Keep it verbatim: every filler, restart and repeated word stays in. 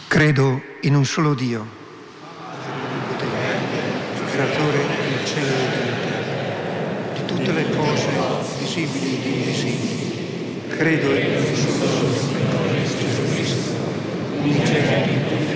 Credo in un solo Dio, creatore del cielo e della terra, di tutte le cose visibili ed invisibili. Credo in un solo Signore, Gesù Cristo, unigenito,